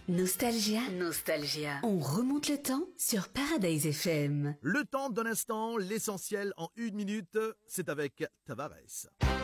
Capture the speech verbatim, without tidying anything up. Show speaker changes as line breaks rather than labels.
Nostalgia. Nostalgia. On remonte le temps sur Paradise F M.
Le temps d'un instant, l'essentiel en une minute, c'est avec Tavares.